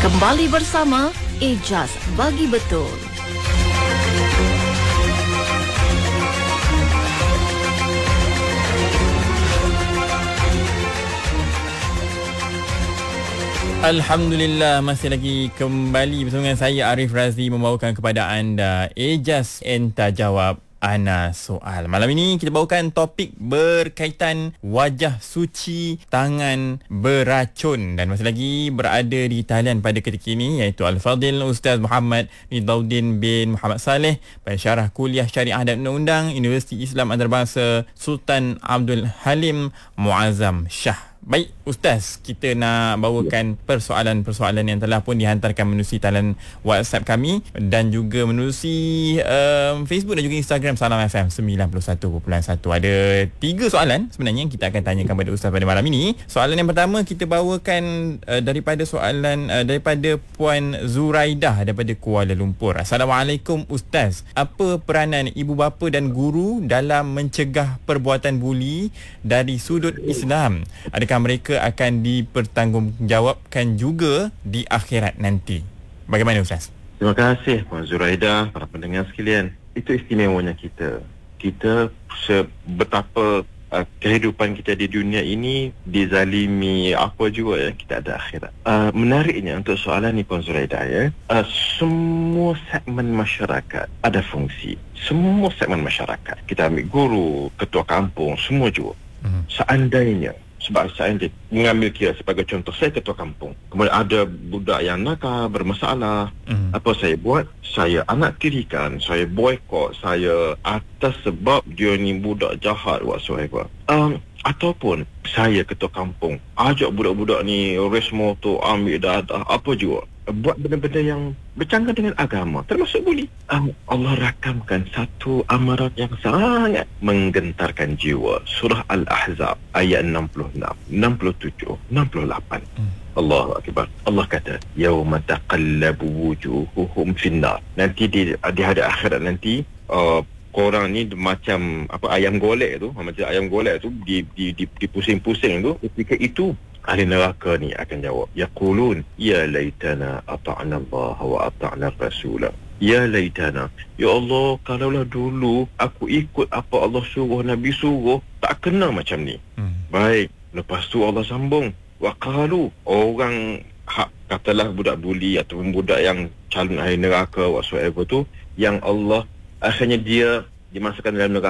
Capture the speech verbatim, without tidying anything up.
Kembali bersama Ijaz Bagi Betul. Alhamdulillah, masih lagi kembali bersama dengan saya Arif Razli membawakan kepada anda Ijaz Enta Jawab Ana Soal. Malam ini kita bawakan topik berkaitan wajah suci tangan beracun, dan masih lagi berada di talian pada ketika ini iaitu Al-Fadil Ustaz Muhammad Ridauddin bin Muhammad Saleh, pensyarah kuliah Syariah dan Undang-Undang Universiti Islam Antarabangsa Sultan Abdul Halim Muazzam Shah. Baik Ustaz, kita nak bawakan persoalan-persoalan yang telah pun dihantarkan menerusi talian WhatsApp kami dan juga menerusi um, Facebook dan juga Instagram Salam F M sembilan puluh satu perpuluhan satu. Ada tiga soalan sebenarnya yang kita akan tanyakan pada Ustaz pada malam ini. Soalan yang pertama kita bawakan uh, daripada soalan uh, daripada Puan Zuraidah daripada Kuala Lumpur. Assalamualaikum Ustaz. Apa peranan ibu bapa dan guru dalam mencegah perbuatan buli dari sudut Islam? Adakah mereka akan dipertanggungjawabkan juga di akhirat nanti? Bagaimana Ustaz? Terima kasih Puan Zuraidah, para pendengar sekalian. Itu istimewanya kita. Kita betapa uh, kehidupan kita di dunia ini dizalimi apa juga ya, kita ada akhirat. Uh, menariknya untuk soalan ni Puan Zuraidah ya, uh, semua segmen masyarakat ada fungsi. Semua segmen masyarakat. Kita ambil guru, ketua kampung, semua juga. Hmm. Seandainya sebab saya mengambil kira sebagai contoh, saya ketua kampung, kemudian ada budak yang nakal, bermasalah, mm. apa saya buat? Saya anak tirikan, saya boykot, saya atas sebab dia ni budak jahat whatsoever. Um, ataupun saya ketua kampung, ajak budak-budak ni race motor, ambil dadah, apa juga, buat benda-benda yang bercanggah dengan agama, termasuk buli. Um, Allah rakamkan satu amarat yang sangat menggentarkan jiwa. Surah Al-Ahzab ayat enam puluh enam, enam puluh tujuh, enam puluh lapan. Hmm. Allahu Akbar. Allah kata, yauma taqallabu wujuhuhum finnar. Nanti di, di hari akhirat nanti, uh, korang ni macam apa ayam golek tu, macam ayam golek tu di, di, di, dipusing-pusing tu. Ketika itu ahli neraka ni akan jawab, yaqulun ya laitana ata'na Allah wa ata'na Rasulah. Ya laitana, ya Allah, kalaulah dulu aku ikut apa Allah suruh, Nabi suruh, tak kena macam ni. hmm. Baik, lepas tu Allah sambung, wa qalu, orang hak katalah budak buli ataupun budak yang calon ahli neraka whatsoever tu, yang Allah akhirnya dia dimasukkan dalam neraka